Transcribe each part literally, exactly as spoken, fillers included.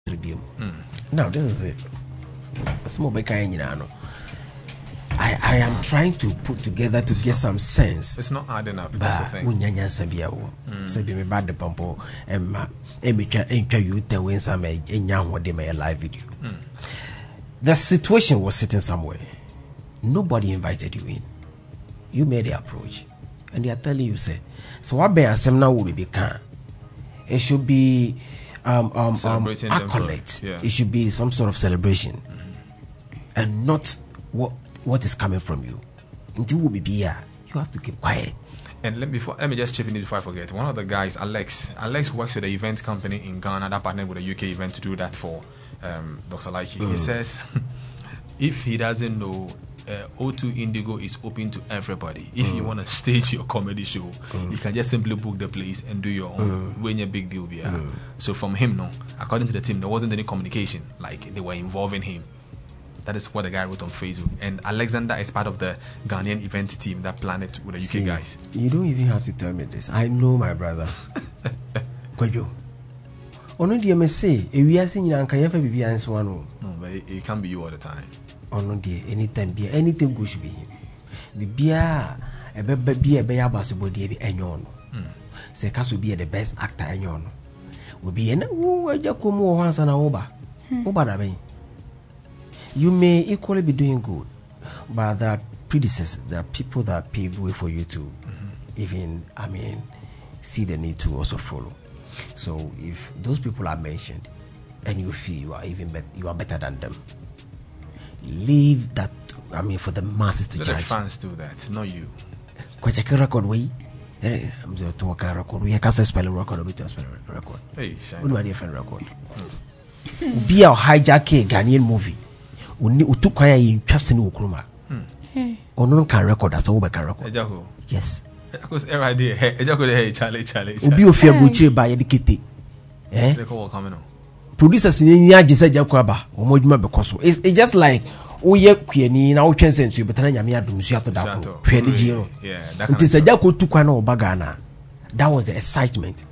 Mm. Now this is it. Small kind, you know. I, I am trying to put together to it's get not, some sense. It's not hard enough. That's the thing. Mm. So be me bad the pumpo and ma emicha encha you ten win some enya what they my live video. Mm. The situation was sitting somewhere. Nobody invited you in. You made the approach, and they are telling you say, so what be asem now will be can. It should be um um, um accolades. Yeah. It should be some sort of celebration, mm-hmm. and not what what is coming from you. Until we be here, you have to keep quiet. And let me before, let me just chip in before I forget. One of the guys, Alex, Alex works with the event company in Ghana that partnered with a U K event to do that for um, Doctor Laiki. Mm. He says if he doesn't know, uh, O two Indigo is open to everybody. If mm. you want to stage your comedy show, mm. you can just simply book the place and do your own. Mm. When a big deal, yeah. Mm. So from him, no, according to the team, there wasn't any communication. Like they were involving him. That is what the guy wrote on Facebook. And Alexander is part of the Ghanaian event team that planned it with the See, U K guys. You don't even have to tell me this. I know my brother. Kwejo. Ono die me say, e wi ase nyina nka yefa bibia nso ano. No, but it, it can't be you all the time. Ono die anytime be anything go should be him. Bibia e be be e be ya basobodi e bi enyo no. Say kaso be the best actor enyo no. Obi na wo aja komu wo hansa na wo ba. Wo ba da ben. You may equally be doing good, but there are predecessors, there are people that pave way for you to mm-hmm. even, I mean, see the need to also follow. So if those people are mentioned and you feel you are even better, you are better than them, leave that, I mean, for the masses to so judge. The fans do that, not you. Quite check a record way. I'm just talking a record. We can't spell a record or we spell a record. Hey, shine. What do different record? Be a hijack a Ghanaian movie. Uni utukaya yi traps ni ukruma. Ono can record as oba can record. Ejako. Yes. Because every idea hey ejako dey hey Charlie Charlie. Obi ofia buchire ba ye dikete. Eh? They call coming on. Producers ni nya agisa ejako aba. Omo djuma bekoso. It's it's just like oye kwiani na wo twense nsu betana nyame adum su ato dako. Hwe ni jiro. Yeah, that kind of. It is ejako tukwa na oba Ghana. That was the excitement.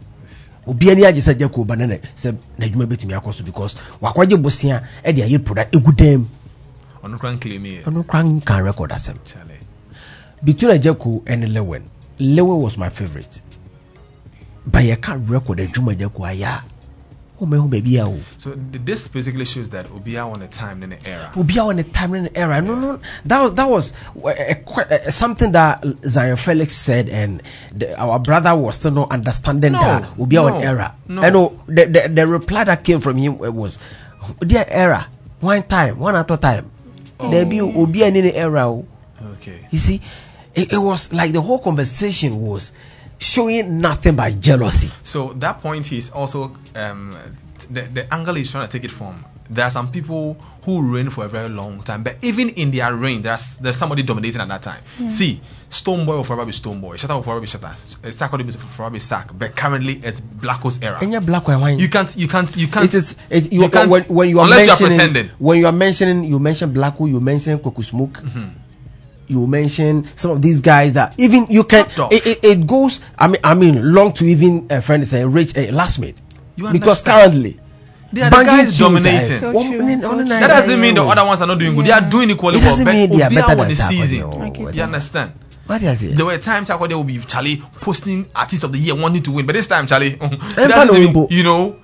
Obi ani agisa jako ba na se na djuma betumi akoso because wakwaje bosia e de aye product egudem. Ono kran claim here. Ono kran can record asem. Chale. Between Ajako and Lewen, Lewen was my favorite. But you can't record a Juma Jako aya. Oh my baby. So this basically shows that Obia on a time in the era. Obia on a time in the era. No, no, that was that was a, a, a, something that Zion Felix said, and the, our brother was still not understanding no, that Obia no, on era. No, and no, the, the the reply that came from him was, "Dear era, one time, one at a time. Oh. There be Obia in the era." Okay. You see. It, it was like the whole conversation was showing nothing but jealousy. So that point is also um, the, the angle is trying to take it from. There are some people who reign for a very long time, but even in their reign, there's there's somebody dominating at that time. Mm. See, Stonebwoy will forever be Stonebwoy, Shatta will forever be Shatta, Sark will forever be Sark, but currently it's Blacko's era. And you're Black, why you can't, you can't, you can't. It is it, you, you can't when, when you are unless mentioning, you are pretending. When you are mentioning, you mention Blacko, you mention Koku Smoke. Mm-hmm. You mention some of these guys that even you can it, it, it goes I mean I mean long to even a friend say rich uh, last mate because currently they are the guys dominating. So true. So true. That doesn't mean the other ones are not doing good. Yeah. They are doing equally well. It doesn't mean they are better than the season. Okay. You understand? What is it? There were times I they will be Charlie posting artist of the year wanting to win, but this time Charlie, even, you know,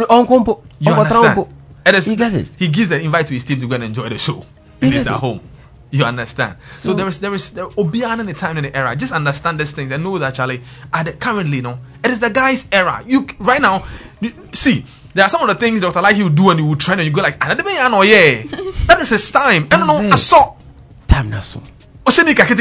you understand? He gets it. He gives the invite to his team to go and enjoy the show. And he's at home. You understand? So, so there is there is there, Obiano in the time in the era. Just understand these things and know that Charlie, at the, currently, no, it is the guy's era. You right now, you, see, there are some of the things Doctor Laiki will do and you will train and you go like, I don't know, yeah, that is his time. I don't know. I saw time now so.